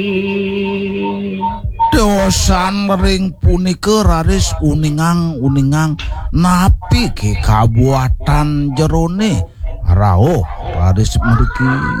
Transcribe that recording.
Dosan ring punika raris uningang napi ke kabuatan jerone rawuh raris mriki